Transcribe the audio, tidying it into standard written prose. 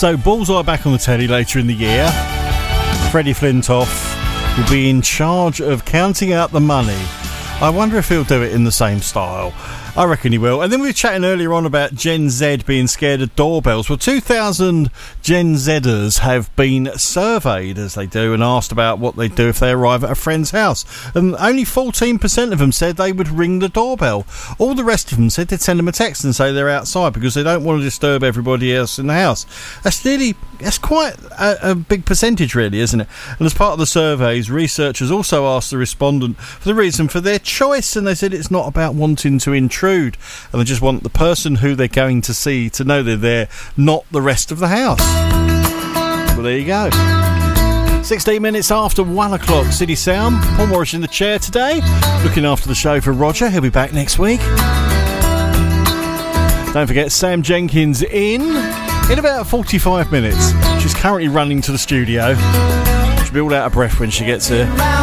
So, Bullseye back on the telly later in the year. Freddie Flintoff will be in charge of counting out the money. I wonder if he'll do it in the same style. I reckon he will. And then we were chatting earlier on about Gen Z being scared of doorbells. Well, 2,000 Gen Zers have been surveyed, as they do, and asked about what they'd do if they arrive at a friend's house. And only 14% of them said they would ring the doorbell. All the rest of them said they'd send them a text and say they're outside because they don't want to disturb everybody else in the house. That's quite a big percentage, really, isn't it? And as part of the surveys, researchers also asked the respondent for the reason for their choice, and they said it's not about wanting to intrude, and they just want the person who they're going to see to know they're there, not the rest of the house. Well, there you go. 16 minutes after 1 o'clock, City Sound. Paul Morris in the chair today, looking after the show for Roger. He'll be back next week. Don't forget, Sam Jenkins in about 45 minutes. She's currently running to the studio. She'll be all out of breath when she gets here.